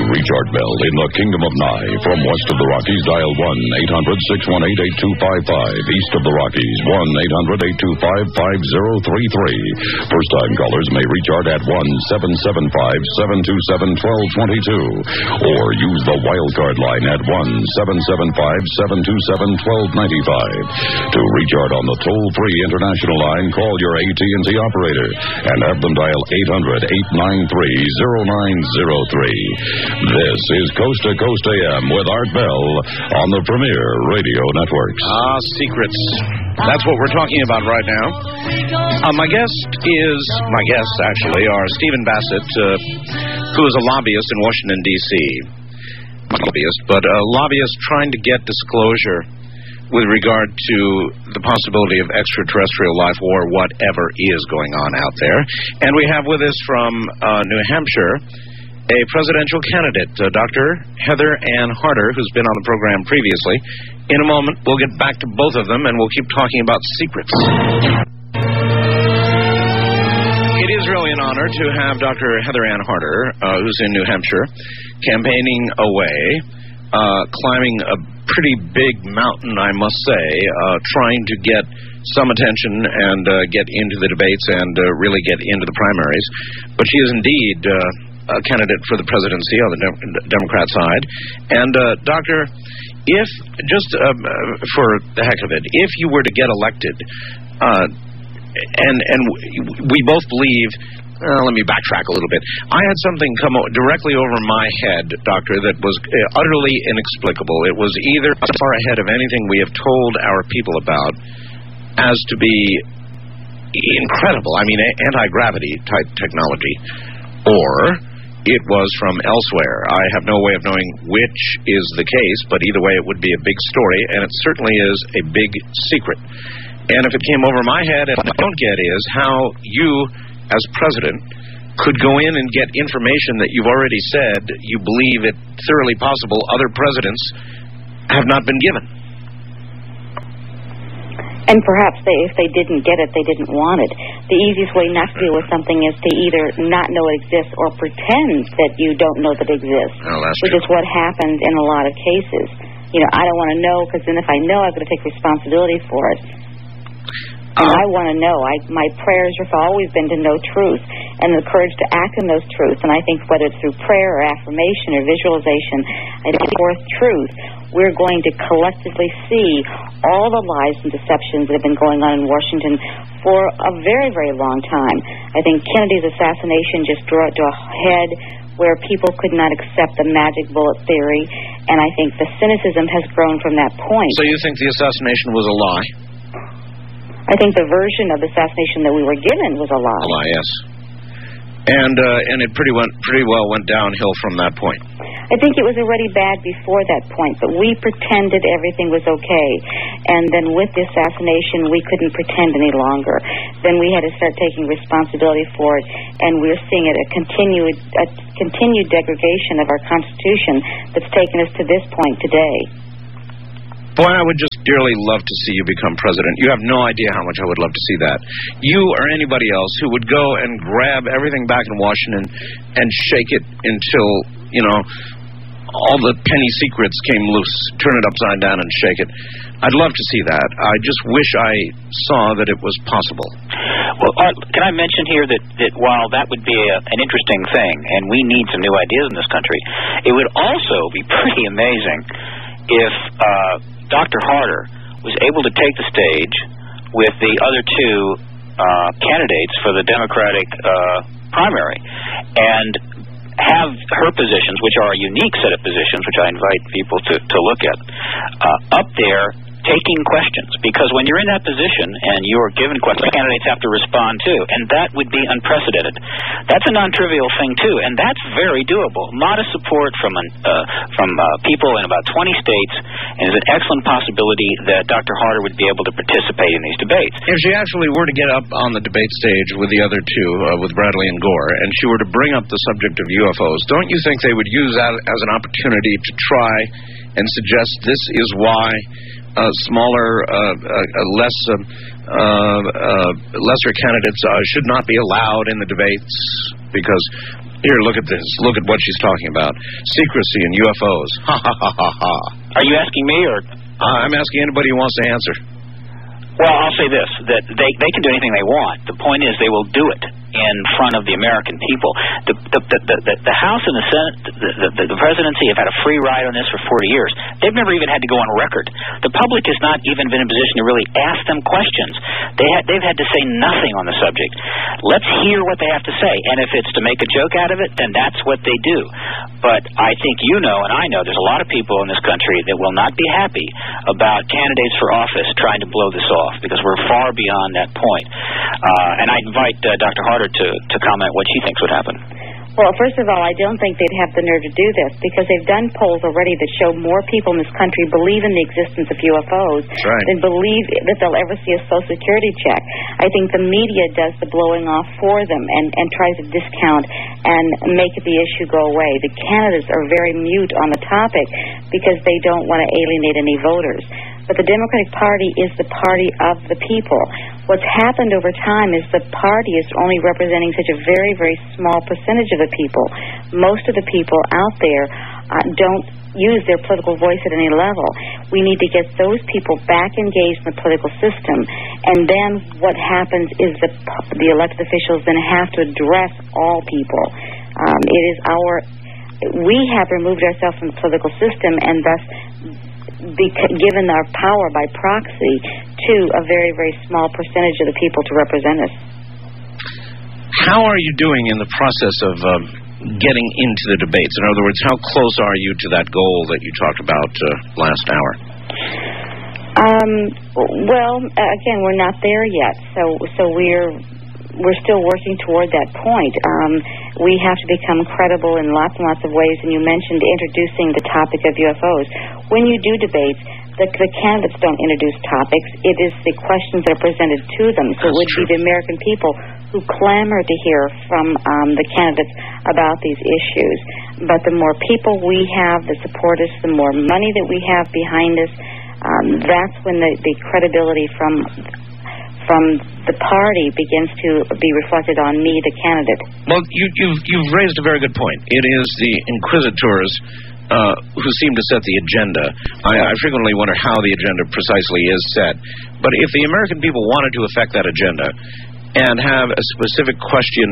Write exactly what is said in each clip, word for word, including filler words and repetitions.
reach Art Bell in the Kingdom of Nye. From west of the Rockies, dial one eight hundred six one eight eight two five five. East of the Rockies, one eight hundred eight two five five zero three three. First-time callers may reach Art at one seven seven five seven two seven one two two two. Or use the wildcard line at one seven seven five seven two seven one two nine five. To reach Art on the toll-free international line, call your A T and T operator and have them dial eight hundred eight nine three zero nine zero three. This is Coast to Coast A M with Art Bell on the Premier Radio Networks. Ah, secrets. That's what we're talking about right now. Uh, my guest is, my guests actually are Stephen Bassett, uh, who is a lobbyist in Washington, D C Not a lobbyist, but a lobbyist trying to get disclosure with regard to the possibility of extraterrestrial life or whatever is going on out there. And we have with us from uh, New Hampshire a presidential candidate, uh, Doctor Heather Ann Harder, who's been on the program previously. In a moment, we'll get back to both of them, and we'll keep talking about secrets. It is really an honor to have Doctor Heather Ann Harder, uh, who's in New Hampshire, campaigning away, uh, climbing a pretty big mountain, I must say, uh, trying to get some attention and uh, get into the debates and uh, really get into the primaries. But she is indeed uh, a candidate for the presidency on the De- Democrat side. And, uh, Doctor, if, just uh, for the heck of it, if you were to get elected, uh, and, and we both believe... Uh, let me backtrack a little bit. I had something come o- directly over my head, Doctor, that was uh, utterly inexplicable. It was either far ahead of anything we have told our people about as to be incredible, I mean, a- anti-gravity type technology, or it was from elsewhere. I have no way of knowing which is the case, but either way it would be a big story, and it certainly is a big secret. And if it came over my head, and what I don't get is how you, as president, could go in and get information that you've already said you believe it thoroughly possible other presidents have not been given. And perhaps they, if they didn't get it, they didn't want it. The easiest way not to deal with something is to either not know it exists or pretend that you don't know that it exists, well, that's which true. is what happens in a lot of cases. You know, I don't want to know because then if I know, I've got to take responsibility for it. And Uh, I want to know. I, my prayers have always been to know truth and the courage to act in those truths. And I think whether it's through prayer or affirmation or visualization, I think forth truth, we're going to collectively see all the lies and deceptions that have been going on in Washington for a very, very long time. I think Kennedy's assassination just drew it to a head where people could not accept the magic bullet theory. And I think the cynicism has grown from that point. So you think the assassination was a lie? I think the version of assassination that we were given was a lie. A lie, yes. And uh, and it pretty went pretty well went downhill from that point. I think it was already bad before that point, but we pretended everything was okay. And then with the assassination, we couldn't pretend any longer. Then we had to start taking responsibility for it, and we're seeing it a continued a continued degradation of our Constitution that's taken us to this point today. Boy, I would just dearly love to see you become president. You have no idea how much I would love to see that. You or anybody else who would go and grab everything back in Washington and shake it until, you know, all the penny secrets came loose, turn it upside down and shake it. I'd love to see that. I just wish I saw that it was possible. Well, Art, can I mention here that, that while that would be a, an interesting thing, and we need some new ideas in this country, it would also be pretty amazing if uh, Doctor Harder was able to take the stage with the other two uh, candidates for the Democratic uh, primary and have her positions, which are a unique set of positions, which I invite people to, to look at, uh, up there taking questions. Because when you're in that position and you're given questions, candidates have to respond to, and that would be unprecedented. That's a non-trivial thing, too, and that's very doable. Modest support from an, uh, from uh, people in about twenty states, and it's an excellent possibility that Doctor Harder would be able to participate in these debates. If she actually were to get up on the debate stage with the other two, uh, with Bradley and Gore, and she were to bring up the subject of U F Os, don't you think they would use that as an opportunity to try and suggest this is why Uh, smaller, uh, uh, less, uh, uh, lesser candidates uh, should not be allowed in the debates because, Here, look at this. Look at what she's talking about. Secrecy and U F Os. Ha, ha, ha, ha, ha. Are you asking me, or? Uh, I'm asking anybody who wants to answer. Well, I'll say this, that they, they can do anything they want. The point is they will do it in front of the American people. The the the, the, the House and the Senate, the, the, the presidency have had a free ride on this for forty years. They've never even had to go on record. The public has not even been in a position to really ask them questions. They ha- they've had to say nothing on the subject. Let's hear what they have to say, and if it's to make a joke out of it, then that's what they do. But I think you know, and I know, there's a lot of people in this country that will not be happy about candidates for office trying to blow this off, because we're far beyond that point. Uh, and I invite uh, Doctor Harder to, to comment what she thinks would happen. Well, first of all, I don't think they'd have the nerve to do this, because they've done polls already that show more people in this country believe in the existence of U F Os right. than believe that they'll ever see a Social Security check. I think the media does the blowing off for them and, and tries to discount and make the issue go away. The candidates are very mute on the topic because they don't want to alienate any voters. But the Democratic Party is the party of the people. What's happened over time is the party is only representing such a very, very small percentage of the people. Most of the people out there uh, don't use their political voice at any level. We need to get those people back engaged in the political system. And then what happens is the, the elected officials then have to address all people. Um, it is our... We have removed ourselves from the political system and thus be given our power by proxy to a very, very small percentage of the people to represent us. How are you doing in the process of um, getting into the debates? In other words, how close are you to that goal that you talked about uh, last hour? Um, well, again, we're not there yet, so so we're we're still working toward that point. Um, we have to become credible in lots and lots of ways, and you mentioned introducing the topic of U F Os. When you do debates, the, the candidates don't introduce topics. It is the questions that are presented to them. So it would be the American people who clamor to hear from um, the candidates about these issues. But the more people we have that support us, the more money that we have behind us, um, that's when the, the credibility from from the party begins to be reflected on me, the candidate. Well, you, you've, you've raised a very good point. It is the inquisitors uh, who seem to set the agenda. I, I frequently wonder how the agenda precisely is set. But if the American people wanted to affect that agenda and have a specific question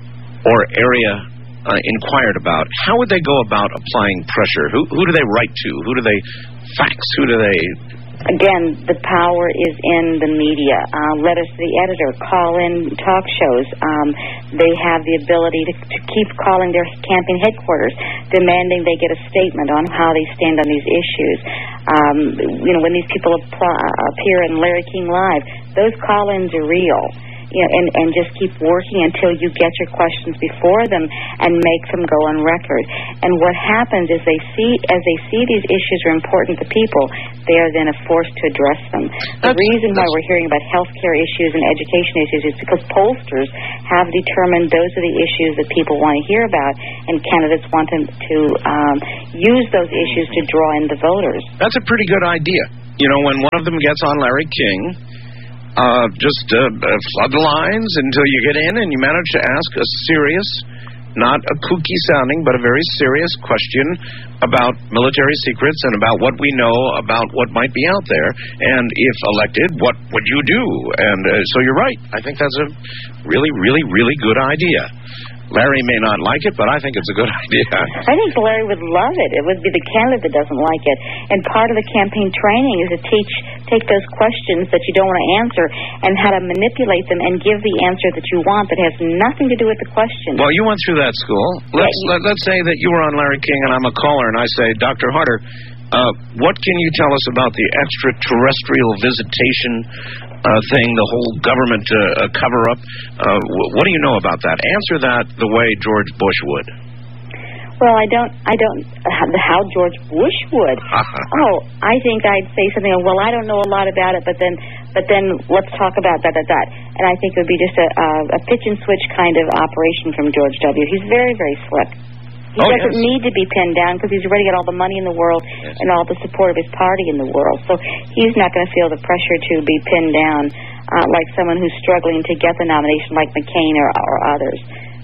or area uh, inquired about, how would they go about applying pressure? Who, who do they write to? Who do they fax? Who do they... Again, the power is in the media. Uh, letters to the editor, call-in talk shows. Um, they have the ability to, to keep calling their campaign headquarters, demanding they get a statement on how they stand on these issues. Um, you know, when these people apply, appear in Larry King Live, those call-ins are real. You know, and, and just keep working until you get your questions before them and make them go on record. And what happens is they see, as they see these issues are important to people, they are then forced to address them. The that's, reason why we're hearing about health care issues and education issues is because pollsters have determined those are the issues that people want to hear about, and candidates want them to um, use those issues to draw in the voters. That's a pretty good idea. You know, when one of them gets on Larry King, Uh, just uh, flood the lines until you get in and you manage to ask a serious, not a kooky sounding, but a very serious question about military secrets and about what we know about what might be out there. And if elected, what would you do? And uh, so you're right. I think that's a really, really, really good idea. Larry may not like it, but I think it's a good idea. I think Larry would love it. It would be the candidate that doesn't like it. And part of the campaign training is to teach, take those questions that you don't want to answer and how to manipulate them and give the answer that you want that has nothing to do with the question. Well, you went through that school. Let's, yeah, let, let's say that you were on Larry King and I'm a caller and I say, Doctor Harder, uh, what can you tell us about the extraterrestrial visitation Uh, thing, the whole government uh, uh, cover-up? Uh, w- what do you know about that? Answer that the way George Bush would. Well, I don't, I don't, how George Bush would. oh, I think I'd say something, well, I don't know a lot about it, but then, but then let's talk about that, that, that. And I think it would be just a, uh, a pitch and switch kind of operation from George W. He's very, very slick. He oh, doesn't yes. need to be pinned down because he's already got all the money in the world yes. and all the support of his party in the world. So he's not going to feel the pressure to be pinned down uh, like someone who's struggling to get the nomination like McCain or, or others. So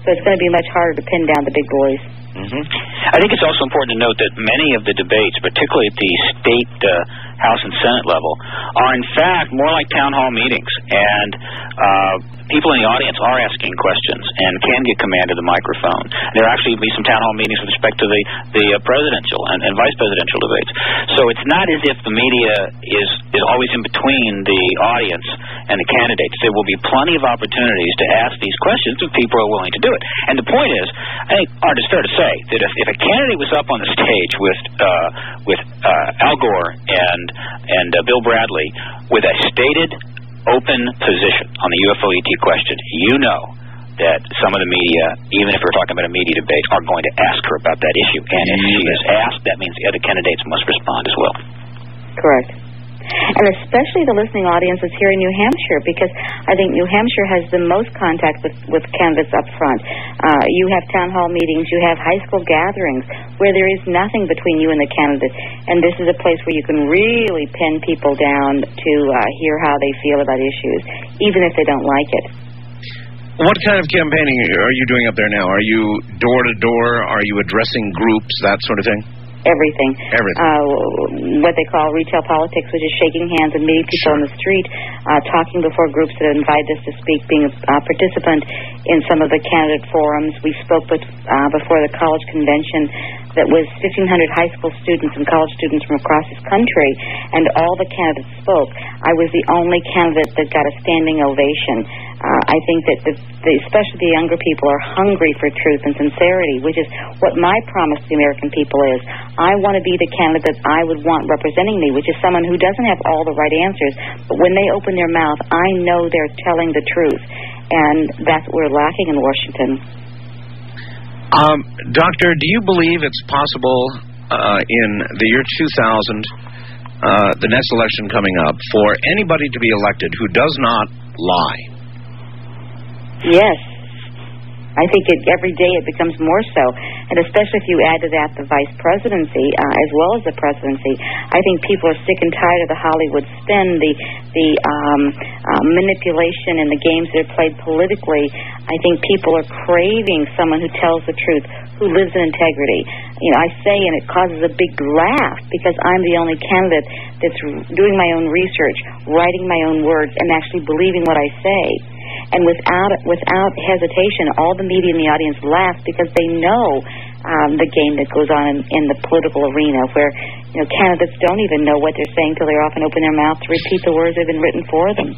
So it's going to be much harder to pin down the big boys. Mm-hmm. I think it's also important to note that many of the debates, particularly at the state, uh, House and Senate level, are in fact more like town hall meetings, and uh, people in the audience are asking questions and can get command of the microphone. There actually be some town hall meetings with respect to the, the uh, presidential and, and vice presidential debates. So it's not as if the media is, is always in between the audience and the candidates. There will be plenty of opportunities to ask these questions if people are willing to do it. And the point is, I think, Art, it's fair to say that if, if a candidate was up on the stage with uh, with uh, Al Gore and and uh, Bill Bradley with a stated open position on the U F O E T question, you know that some of the media, even if we're talking about a media debate, are going to ask her about that issue. And if she is asked, that means the other candidates must respond as well. Correct. And especially the listening audience is here in New Hampshire, because I think New Hampshire has the most contact with, with candidates up front. Uh, you have town hall meetings, you have high school gatherings where there is nothing between you and the candidate. And this is a place where you can really pin people down to uh, hear how they feel about issues, even if they don't like it. What kind of campaigning are you doing up there now? Are you door-to-door? Are you addressing groups, that sort of thing? Everything. Everything. Uh, what they call retail politics, which is shaking hands and meeting people Sure. on the street, uh, talking before groups that invite us to speak, being a uh, participant in some of the candidate forums. We spoke with, uh, before the college convention that was fifteen hundred high school students and college students from across this country, and all the candidates spoke. I was the only candidate that got a standing ovation. Uh, I think that the, the, especially the younger people are hungry for truth and sincerity, which is what my promise to the American people is. I want to be the candidate I would want representing me, which is someone who doesn't have all the right answers, but when they open their mouth, I know they're telling the truth. And that's what we're lacking in Washington. Um, Doctor, do you believe it's possible uh, in the year two thousand, uh, the next election coming up, for anybody to be elected who does not lie? Yes. I think it, every day it becomes more so, and especially if you add to that the vice presidency uh, as well as the presidency. I think people are sick and tired of the Hollywood spin, the the um, uh, manipulation and the games that are played politically. I think people are craving someone who tells the truth, who lives in integrity. You know, I say, and it causes a big laugh because I'm the only candidate that's doing my own research, writing my own words, and actually believing what I say. And without without hesitation, all the media in the audience laugh because they know um, the game that goes on in, in the political arena, where you know candidates don't even know what they're saying till they often open their mouth to repeat the words that have been written for them.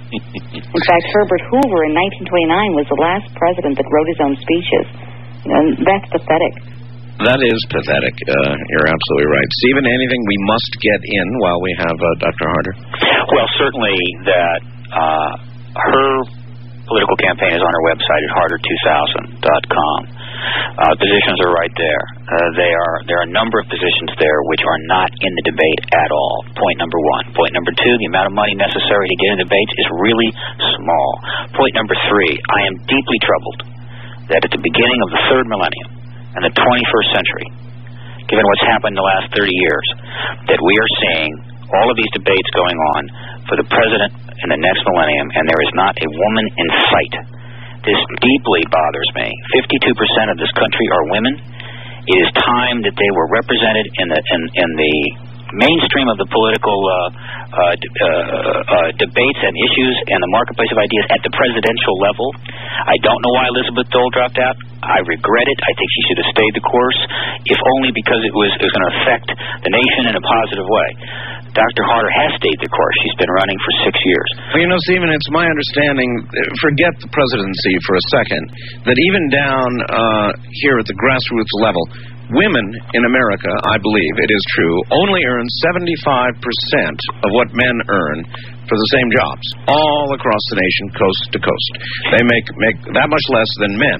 In fact, Herbert Hoover in nineteen twenty-nine was the last president that wrote his own speeches. You know, that's pathetic. That is pathetic. Uh, you're absolutely right. Stephen, anything we must get in while we have uh, Doctor Harder? Well, certainly that uh, her political campaign is on her website at harder two thousand dot com. Uh, positions are right there. Uh, they are there are a number of positions there which are not in the debate at all. Point number one. Point number two, the amount of money necessary to get in debates is really small. Point number three, I am deeply troubled that at the beginning of the third millennium and the twenty-first century, given what's happened in the last thirty years, that we are seeing all of these debates going on for the president in the next millennium, and there is not a woman in sight. This deeply bothers me. fifty-two percent of this country are women. It is time that they were represented in the in, in the mainstream of the political uh, uh, d- uh, uh, debates and issues and the marketplace of ideas at the presidential level. I don't know why Elizabeth Dole dropped out. I regret it. I think she should have stayed the course, if only because it was, it was going to affect the nation in a positive way. Doctor Harder has stayed the course. She's been running for six years. Well, you know, Stephen, it's my understanding, forget the presidency for a second, that even down uh, here at the grassroots level, women in America, I believe, it is true, only earn seventy-five percent of what men earn for the same jobs, all across the nation, coast to coast. They make, make that much less than men.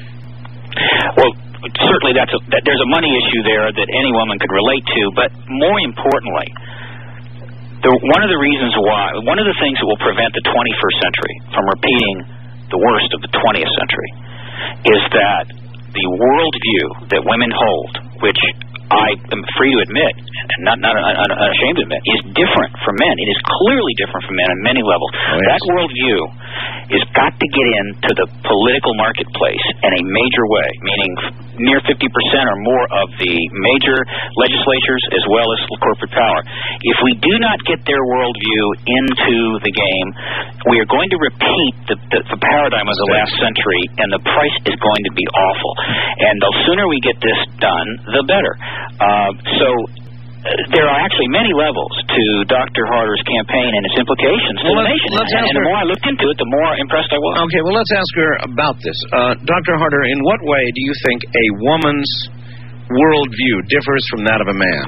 Well, certainly that's a, that there's a money issue there that any woman could relate to, but more importantly, the, one of the reasons why, one of the things that will prevent the twenty-first century from repeating the worst of the twentieth century is that the worldview that women hold, which I am free to admit, and not, not unashamed to admit, is different from men. It is clearly different from men on many levels. Oh, yes. That worldview is got to get into the political marketplace in a major way, meaning near fifty percent or more of the major legislatures as well as corporate power. If we do not get their worldview into the game, we are going to repeat the, the, the paradigm of the last century, and the price is going to be awful. And the sooner we get this done, the better. Uh, so uh, there are actually many levels to Doctor Harder's campaign and its implications to well, the nation. Let's and, ask and the her, more I looked into it, the more impressed I was. Okay, well, let's ask her about this. Uh, Doctor Harder, in what way do you think a woman's worldview differs from that of a man?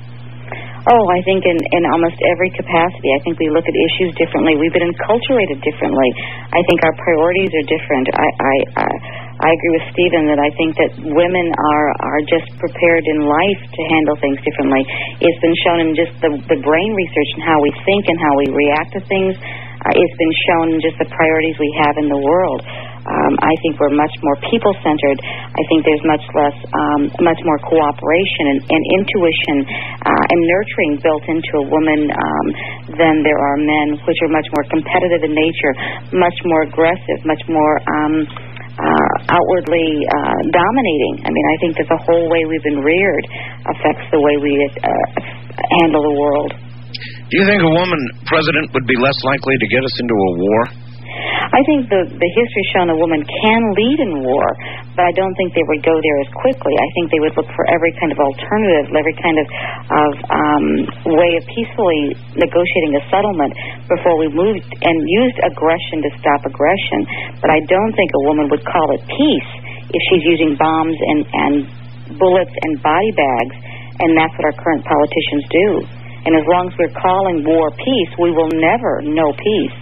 Oh, I think in, in almost every capacity. I think we look at issues differently. We've been enculturated differently. I think our priorities are different. I I, I, I agree with Stephen that I think that women are, are just prepared in life to handle things differently. It's been shown in just the, the brain research and how we think and how we react to things. Uh, it's been shown in just the priorities we have in the world. Um, I think we're much more people-centered. I think there's much less, um, much more cooperation and, and intuition uh, and nurturing built into a woman um, than there are men, which are much more competitive in nature, much more aggressive, much more um, uh, outwardly uh, dominating. I mean, I think that the whole way we've been reared affects the way we uh, handle the world. Do you think a woman president would be less likely to get us into a war? I think the the history has shown a woman can lead in war, but I don't think they would go there as quickly. I think they would look for every kind of alternative, every kind of, of um, way of peacefully negotiating a settlement before we moved and used aggression to stop aggression. But I don't think a woman would call it peace if she's using bombs and, and bullets and body bags, and that's what our current politicians do. And as long as we're calling war peace, we will never know peace.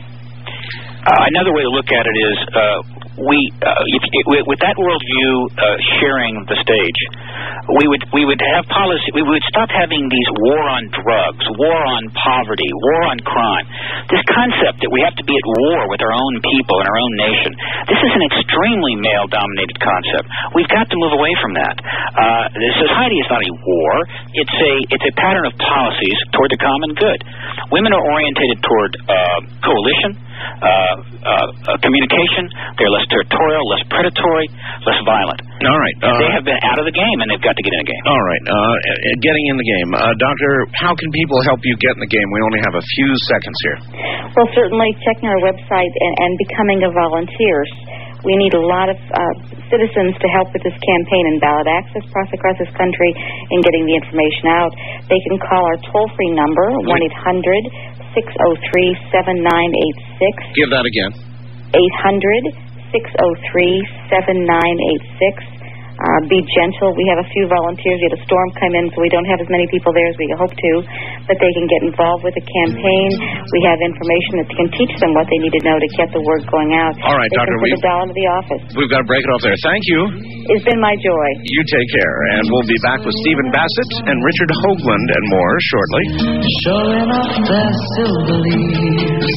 Uh, another way to look at it is uh, we, uh, if, if, with that worldview uh, sharing the stage, we would we would have policy. We would stop having these war on drugs, war on poverty, war on crime. This concept that we have to be at war with our own people and our own nation. This is an extremely male-dominated concept. We've got to move away from that. Uh, the society is not a war. It's a it's a pattern of policies toward the common good. Women are orientated toward uh, coalition. Uh, uh, uh, communication. They're less territorial, less predatory, less violent. All right. Uh, they have been out of the game, and they've got to get in the game. All right. Uh, getting in the game. Uh, Doctor, how can people help you get in the game? We only have a few seconds here. Well, certainly checking our website and, and becoming a volunteer. We need a lot of uh, citizens to help with this campaign and ballot access process across this country and getting the information out. They can call our toll-free number, one eight hundred six oh three seven nine eight six. Give that again. eight hundred six oh three seven nine eight six. Uh, be gentle. We have a few volunteers. We had a storm come in, so we don't have as many people there as we hope to, but they can get involved with the campaign. We have information that can teach them what they need to know to get the word going out. All right, they Doctor, can put a dollar to the office. We've got to break it off there. Thank you. It's been my joy. You take care, and we'll be back with Stephen Bassett and Richard Hoagland and more shortly. Showing off their silver leaves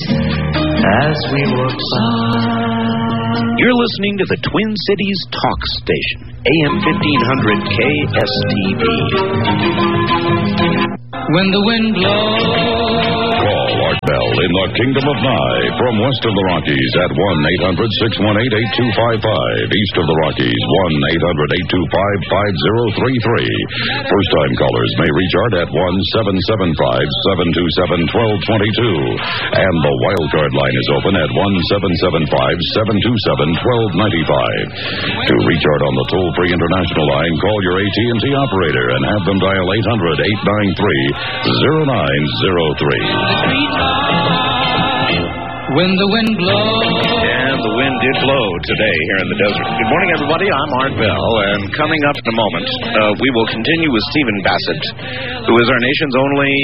as we walk by. You're listening to the Twin Cities Talk Station, A M fifteen hundred K S T V. When the wind blows. Call Art Bell in the Kingdom of Nye from west of the Rockies at one eight hundred six one eight eight two five five. East of the Rockies, one eight hundred eight two five five zero three three. First-time callers may reach Art at one seven seven five seven two seven one two two two. And the wildcard line is open at one seven seven five seven two seven one two nine five. To reach Art on the toll-free international line, call your A T and T operator and have them dial eight hundred eight nine three zero nine zero three. When the wind blows. And the wind did blow today here in the desert. Good morning, everybody. I'm Art Bell, and coming up in a moment, uh, we will continue with Stephen Bassett, who is our nation's only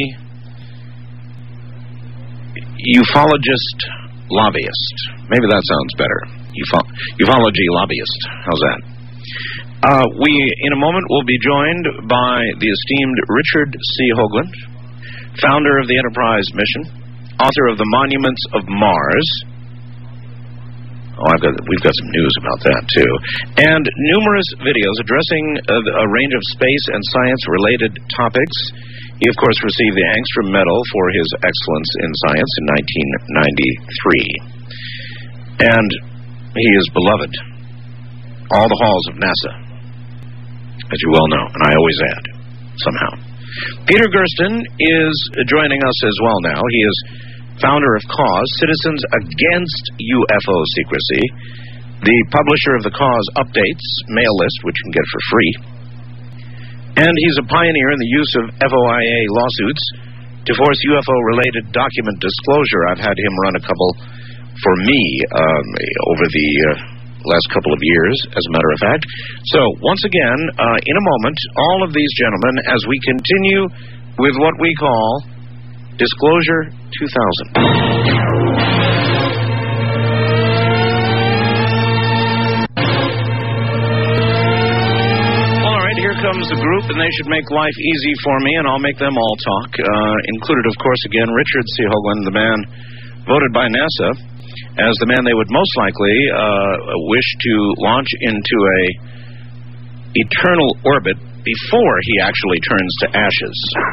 ufologist lobbyist. Maybe that sounds better. Ufo- ufology lobbyist. How's that? Uh, we, in a moment, will be joined by the esteemed Richard C. Hoagland, founder of the Enterprise mission, author of The Monuments of Mars. Oh, I've got, we've got some news about that, too. And numerous videos addressing a, a range of space and science-related topics. He, of course, received the Angstrom Medal for his excellence in science in nineteen ninety-three. And he is beloved. All the halls of NASA, as you well know, and I always add, somehow. Peter Gersten is joining us as well now. He is founder of Cause, Citizens Against U F O Secrecy, the publisher of the Cause Updates mail list, which you can get for free. And he's a pioneer in the use of F O I A lawsuits to force U F O-related document disclosure. I've had him run a couple for me um, over the uh, last couple of years, as a matter of fact. So, once again, uh, in a moment, all of these gentlemen, as we continue with what we call Disclosure two thousand. Here comes the group, and they should make life easy for me, and I'll make them all talk. Uh, included, of course, again, Richard C. Hoagland, the man voted by NASA as the man they would most likely uh, wish to launch into a eternal orbit before he actually turns to ashes.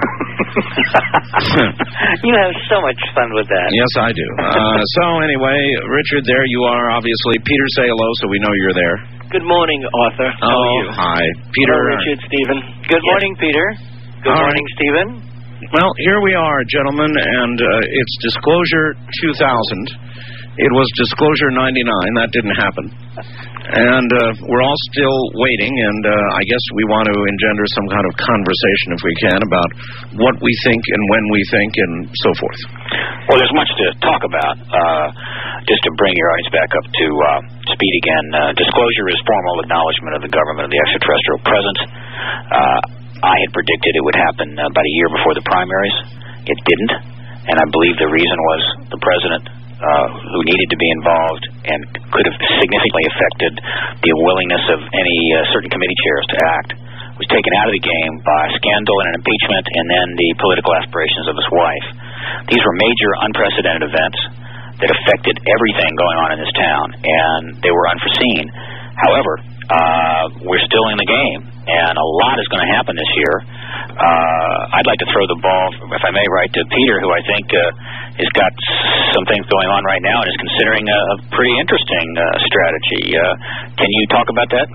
You have so much fun with that. Yes, I do. Uh, so, anyway, Richard, there you are, obviously. Peter, say hello so we know you're there. Good morning, Arthur. How oh, are you? Hi. Peter. Hello, Richard, Stephen. Good yes. morning, Peter. Good All morning, right. Stephen. Well, here we are, gentlemen, and uh, it's Disclosure two thousand. It was Disclosure ninety-nine. That didn't happen. And uh, we're all still waiting, and uh, I guess we want to engender some kind of conversation, if we can, about what we think and when we think and so forth. Well, there's much to talk about. Uh, just to bring your audience back up to uh, speed again, uh, disclosure is formal acknowledgement of the government of the extraterrestrial presence. Uh, I had predicted it would happen uh, about a year before the primaries. It didn't, and I believe the reason was the president, uh, who needed to be involved and could have significantly affected the willingness of any uh, certain committee chairs to act, was taken out of the game by scandal and an impeachment and then the political aspirations of his wife. These were major, unprecedented events that affected everything going on in this town, and they were unforeseen. However, uh, we're still in the game, and a lot is going to happen this year. Uh, I'd like to throw the ball, if I may, right to Peter, who I think uh, has got some things going on right now and is considering a, a pretty interesting uh, strategy. Uh, can you talk about that?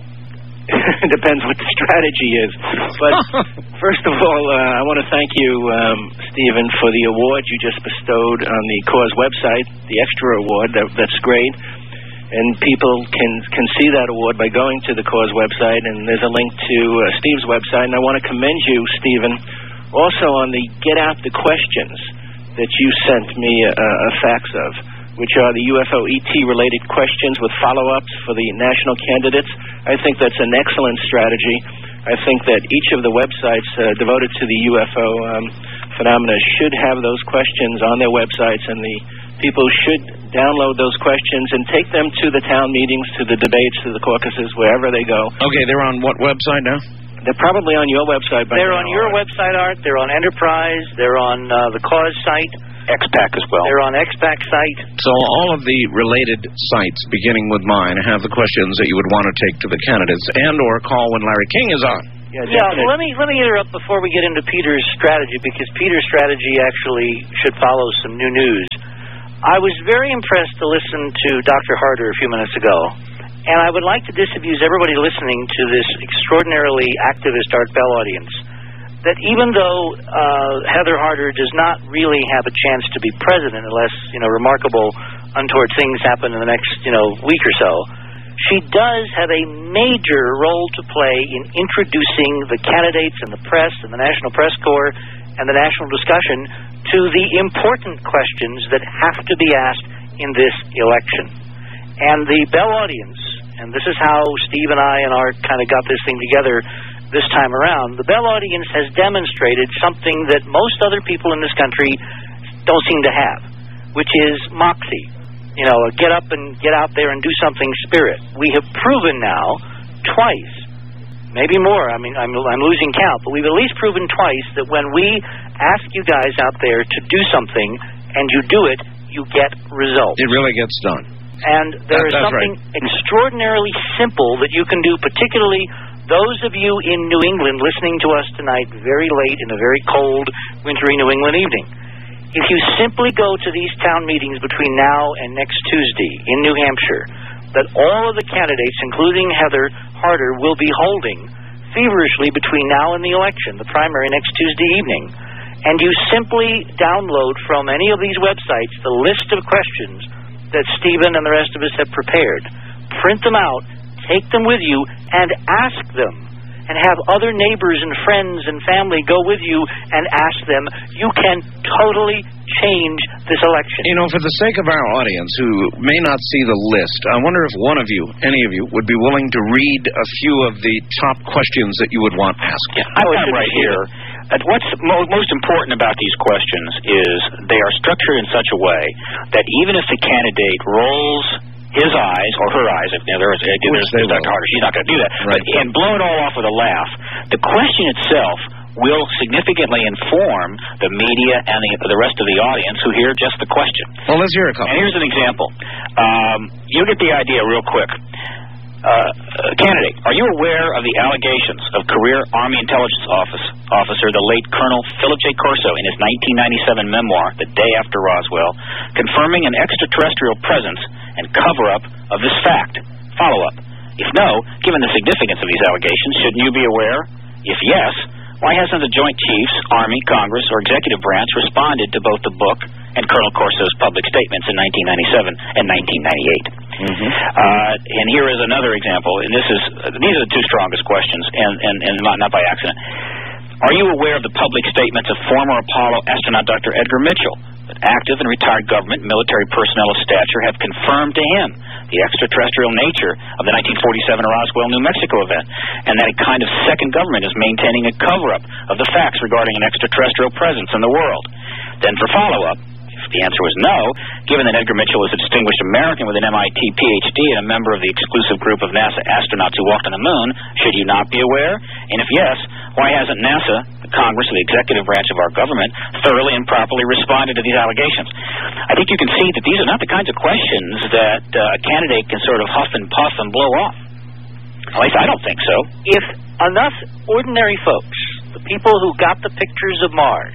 It depends what the strategy is. But first of all, uh, I want to thank you, um, Stephen, for the award you just bestowed on the Cause website, the Extra Award. That, that's great. And people can, can see that award by going to the Cause website, and there's a link to uh, Steve's website. And I want to commend you, Stephen, also on the Get Out the Questions that you sent me a, a fax of, which are the U F O E T-related questions with follow-ups for the national candidates. I think that's an excellent strategy. I think that each of the websites uh, devoted to the U F O um, phenomena should have those questions on their websites, and the people should download those questions and take them to the town meetings, to the debates, to the caucuses, wherever they go. Okay, they're on what website now? They're probably on your website. By they're now, on your Art. website, Art. They're on Enterprise. They're on uh, the Cause site. X PAC as well. They're on X PAC site. So all of the related sites, beginning with mine, have the questions that you would want to take to the candidates and or call when Larry King is on. Yeah, yeah well, let me let me interrupt before we get into Peter's strategy, because Peter's strategy actually should follow some new news. I was very impressed to listen to Doctor Harder a few minutes ago, and I would like to disabuse everybody listening to this extraordinarily activist Art Bell audience that even though uh, Heather Harder does not really have a chance to be president unless, you know, remarkable untoward things happen in the next, you know, week or so, she does have a major role to play in introducing the candidates and the press and the National Press Corps and the national discussion to the important questions that have to be asked in this election. And the Bell audience, and this is how Steve and I and Art kind of got this thing together this time around, the Bell audience has demonstrated something that most other people in this country don't seem to have, which is moxie. You know, a get up and get out there and do something spirit. We have proven now twice, maybe more, I mean, I'm, I'm losing count, but we've at least proven twice that when we ask you guys out there to do something and you do it, you get results. It really gets done. And there that, is something right. extraordinarily simple that you can do, particularly those of you in New England listening to us tonight very late in a very cold, wintry New England evening. If you simply go to these town meetings between now and next Tuesday in New Hampshire, that all of the candidates, including Heather Harder, will be holding feverishly between now and the election, the primary next Tuesday evening, and you simply download from any of these websites the list of questions that Stephen and the rest of us have prepared, print them out, take them with you, and ask them, and have other neighbors and friends and family go with you and ask them, you can totally change this election. You know, for the sake of our audience who may not see the list, I wonder if one of you, any of you, would be willing to read a few of the top questions that you would want asked. Yeah, I've got right here. Uh, what's mo- most important about these questions is they are structured in such a way that even if the candidate rolls his eyes, or her eyes, if there is, uh, there's, there's Doctor Harder, she's not going to do that, right. But, and blow it all off with a laugh. The question itself will significantly inform the media and the, the rest of the audience who hear just the question. Well, let's hear a couple. And here's an example. Um, you'll get the idea real quick. Uh, uh, candidate, are you aware of the allegations of career Army Intelligence Office officer, the late Colonel Philip J. Corso, in his nineteen ninety-seven memoir, The Day After Roswell, confirming an extraterrestrial presence and cover-up of this fact? Follow-up. If no, given the significance of these allegations, shouldn't you be aware? If yes, why hasn't the Joint Chiefs, Army, Congress, or Executive Branch responded to both the book and Colonel Corso's public statements in nineteen ninety-seven and nineteen ninety-eight? Mm-hmm. Uh, and here is another example, and this is uh, these are the two strongest questions, and, and, and not, not by accident. Are you aware of the public statements of former Apollo astronaut Doctor Edgar Mitchell that active and retired government military personnel of stature have confirmed to him the extraterrestrial nature of the nineteen forty-seven Roswell, New Mexico event, and that a kind of second government is maintaining a cover-up of the facts regarding an extraterrestrial presence in the world? Then for follow-up, if the answer was no, given that Edgar Mitchell was a distinguished American with an M I T P H D and a member of the exclusive group of NASA astronauts who walked on the moon, should you not be aware? And if yes, why hasn't NASA, the Congress, or the executive branch of our government, thoroughly and properly responded to these allegations? I think you can see that these are not the kinds of questions that uh, a candidate can sort of huff and puff and blow off. At least I don't think so. If enough ordinary folks, the people who got the pictures of Mars,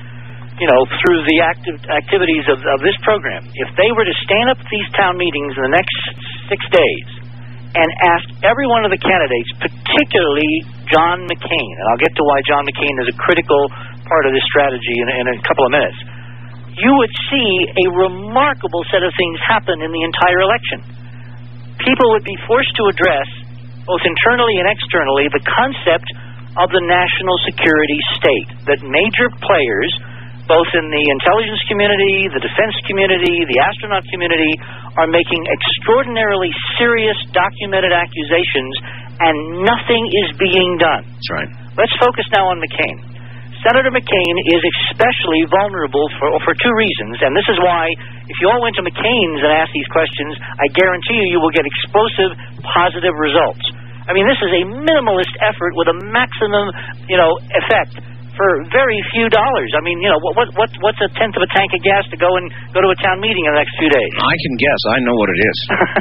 you know, through the active activities of, of this program, if they were to stand up at these town meetings in the next six days and ask every one of the candidates, particularly John McCain, and I'll get to why John McCain is a critical part of this strategy in, in a couple of minutes, you would see a remarkable set of things happen in the entire election. People would be forced to address, both internally and externally, the concept of the national security state, that major players, both in the intelligence community, the defense community, the astronaut community, are making extraordinarily serious documented accusations, and nothing is being done. That's right. Let's focus now on McCain. Senator McCain is especially vulnerable for, for two reasons, and this is why if you all went to McCain's and asked these questions, I guarantee you you will get explosive, positive results. I mean, this is a minimalist effort with a maximum, you know, effect for very few dollars. I mean, you know, what what what's a tenth of a tank of gas to go and go to a town meeting in the next few days? I can guess. I know what it is.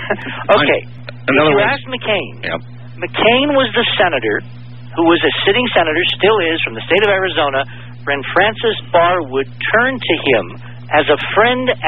Okay. I, in if other you words, ask McCain, yep. McCain was the senator who was a sitting senator, still is, from the state of Arizona, when Francis Barr would turn to him as a friend